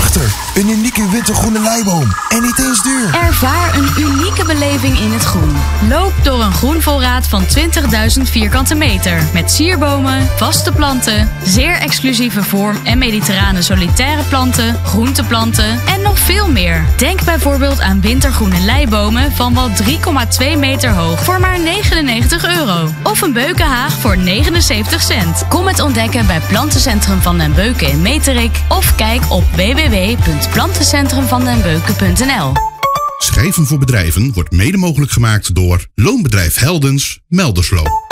daarachter. Een unieke witte groene leiboom. En niet eens duur. Ervaar een unieke beleving in het groen. Loop door een groenvoorraad van 20.000 vierkante meter. Met sierbomen, vaste planten, zeer exclusieve vorm- en mediterrane solitaire planten, groenteplanten en nog veel meer. Denk bijvoorbeeld aan wintergroene leibomen van wel 3,2 meter hoog voor maar €99. Of een beukenhaag voor 79 cent. Kom het ontdekken bij Plantencentrum Van den Beuken in Meterik of kijk op www.plantencentrumvandenbeuken.nl. Schrijven voor bedrijven wordt mede mogelijk gemaakt door Loonbedrijf Heldens, Melderslo.